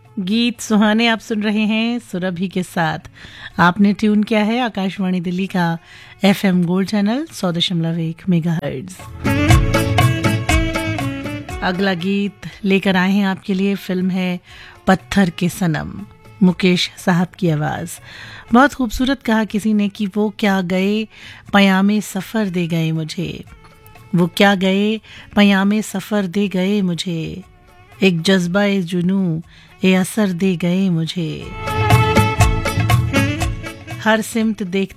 गीत सुहाने आप सुन रहे हैं सुरभि के साथ। आपने ट्यून किया है आकाशवाणी दिल्ली का FM गोल्ड चैनल 100.1 मेगाहर्ट्ज। अगला गीत लेकर आए हैं आपके लिए। फिल्म है पत्थर के सनम, मुकेश साहब की आवाज। बहुत खूबसूरत कहा किसी ने कि वो क्या गए पयामे सफर दे गए मुझे, वो क्या गए पयामे सफर दे गए मुझे, एक जज्बा ए जुनू ए असर दे गए मुझे, हर सिमत देखते